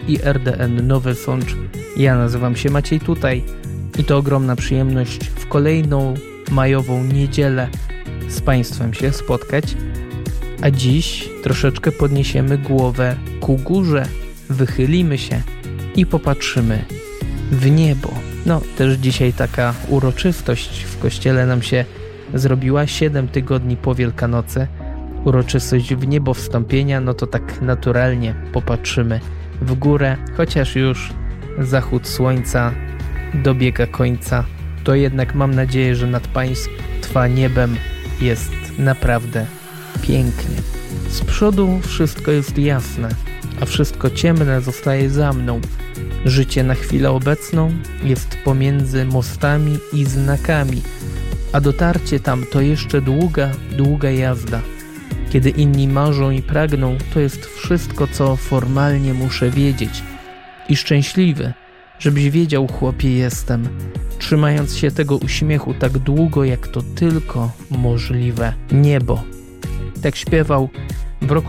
IRDN Nowy Sącz. Ja nazywam się Maciej Tutaj i to ogromna przyjemność w kolejną majową niedzielę z Państwem się spotkać. A dziś troszeczkę podniesiemy głowę ku górze, wychylimy się i popatrzymy w niebo. No, też dzisiaj taka uroczystość w kościele nam się zrobiła 7 tygodni po Wielkanocy. Uroczystość w niebo wstąpienia, no to tak naturalnie popatrzymy w górę, chociaż już zachód słońca dobiega końca, to jednak mam nadzieję, że nad Państwa niebem jest naprawdę pięknie. Z przodu wszystko jest jasne, a wszystko ciemne zostaje za mną. Życie na chwilę obecną jest pomiędzy mostami i znakami, a dotarcie tam to jeszcze długa, długa jazda. Kiedy inni marzą i pragną, to jest wszystko, co formalnie muszę wiedzieć. I szczęśliwy, żebyś wiedział, chłopie, jestem, trzymając się tego uśmiechu tak długo, jak to tylko możliwe. Niebo. Tak śpiewał w roku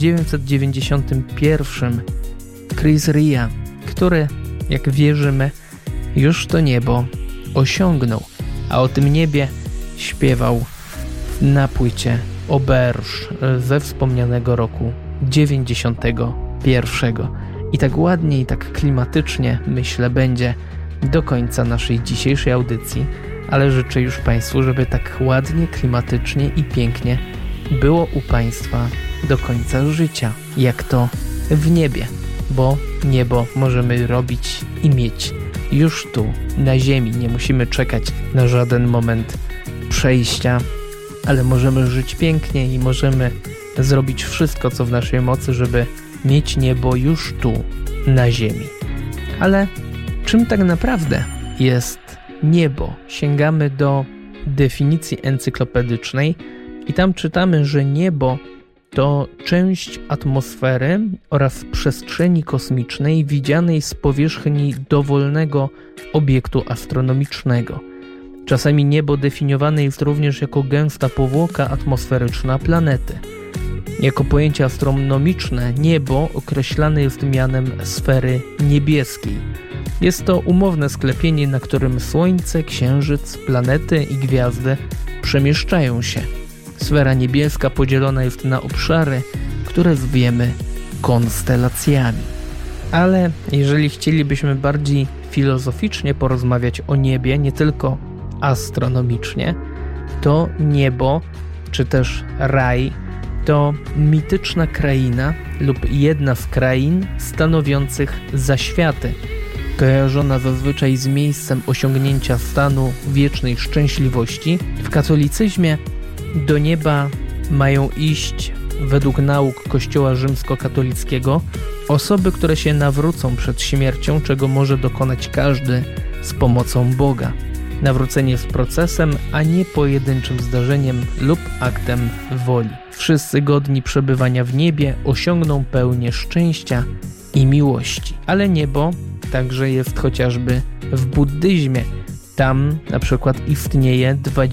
1991 Chris Rea, który, jak wierzymy, już to niebo osiągnął, a o tym niebie śpiewał na płycie Auberge ze wspomnianego roku 91. I tak ładnie i tak klimatycznie, myślę, będzie do końca naszej dzisiejszej audycji, ale życzę już Państwu, żeby tak ładnie, klimatycznie i pięknie było u Państwa do końca życia, jak to w niebie, bo niebo możemy robić i mieć już tu, na ziemi. Nie musimy czekać na żaden moment przejścia, ale możemy żyć pięknie i możemy zrobić wszystko, co w naszej mocy, żeby mieć niebo już tu, na ziemi. Ale czym tak naprawdę jest niebo? Sięgamy do definicji encyklopedycznej i tam czytamy, że niebo to część atmosfery oraz przestrzeni kosmicznej widzianej z powierzchni dowolnego obiektu astronomicznego. Czasami niebo definiowane jest również jako gęsta powłoka atmosferyczna planety. Jako pojęcie astronomiczne niebo określane jest mianem sfery niebieskiej. Jest to umowne sklepienie, na którym Słońce, Księżyc, planety i gwiazdy przemieszczają się. Sfera niebieska podzielona jest na obszary, które zwiemy konstelacjami. Ale jeżeli chcielibyśmy bardziej filozoficznie porozmawiać o niebie, nie tylko astronomicznie, to niebo, czy też raj, to mityczna kraina lub jedna z krain stanowiących zaświaty, kojarzona zazwyczaj z miejscem osiągnięcia stanu wiecznej szczęśliwości. W katolicyzmie do nieba mają iść, według nauk Kościoła rzymskokatolickiego, osoby, które się nawrócą przed śmiercią, czego może dokonać każdy z pomocą Boga. Nawrócenie jest procesem, a nie pojedynczym zdarzeniem lub aktem woli. Wszyscy godni przebywania w niebie osiągną pełnię szczęścia i miłości. Ale niebo także jest chociażby w buddyzmie. Tam na przykład istnieje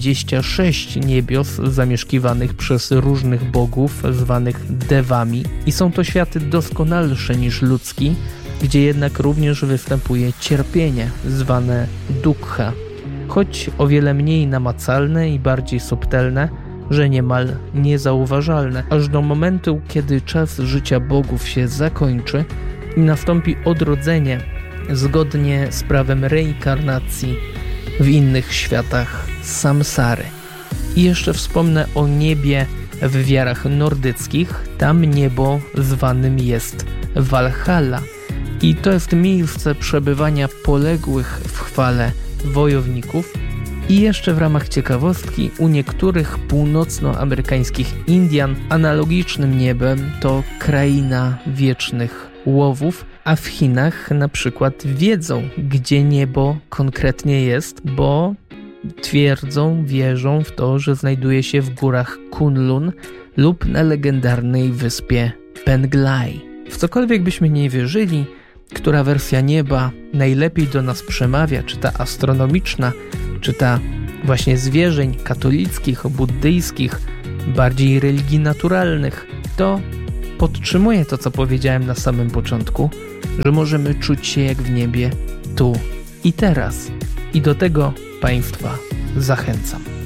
26 niebios zamieszkiwanych przez różnych bogów zwanych devami i są to światy doskonalsze niż ludzki, gdzie jednak również występuje cierpienie zwane dukkha, choć o wiele mniej namacalne i bardziej subtelne, że niemal niezauważalne, aż do momentu, kiedy czas życia bogów się zakończy i nastąpi odrodzenie zgodnie z prawem reinkarnacji w innych światach samsary. I jeszcze wspomnę o niebie w wiarach nordyckich. Tam niebo zwanym jest Walhalla i to jest miejsce przebywania poległych w chwale wojowników. I jeszcze w ramach ciekawostki, u niektórych północnoamerykańskich Indian analogicznym niebem to kraina wiecznych łowów, a w Chinach na przykład wiedzą, gdzie niebo konkretnie jest, bo wierzą w to, że znajduje się w górach Kunlun lub na legendarnej wyspie Penglai. W cokolwiek byśmy nie wierzyli, która wersja nieba najlepiej do nas przemawia, czy ta astronomiczna, czy ta właśnie z wierzeń katolickich, buddyjskich, bardziej religii naturalnych, to podtrzymuję to, co powiedziałem na samym początku, że możemy czuć się jak w niebie tu i teraz. I do tego Państwa zachęcam.